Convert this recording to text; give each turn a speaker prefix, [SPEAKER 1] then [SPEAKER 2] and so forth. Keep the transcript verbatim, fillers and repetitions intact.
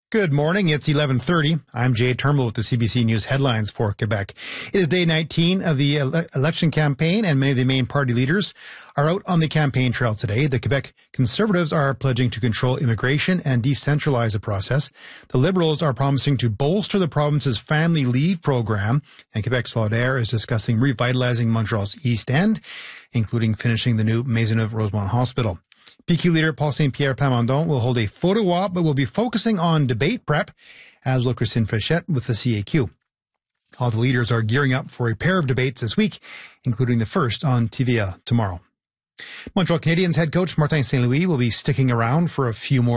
[SPEAKER 1] Good morning. It's eleven thirty. I'm Jay Turnbull with the C B C News headlines for Quebec. It is day nineteen of the ele- election campaign, and many of the main party leaders are out on the campaign trail today. The Quebec Conservatives are pledging to control immigration and decentralize the process. The Liberals are promising to bolster the province's family leave program, and Quebec Solidaire is discussing revitalizing Montreal's East End, including finishing the new Maisonneuve-Rosemont Hospital. P Q leader Paul Saint Pierre Plamondon will hold a photo op, but will be focusing on debate prep, as will Christine Fréchette with the C A Q. All the leaders are gearing up for a pair of debates this week, including the first on T V L tomorrow. Montreal Canadiens head coach Martin Saint Louis will be sticking around for a few more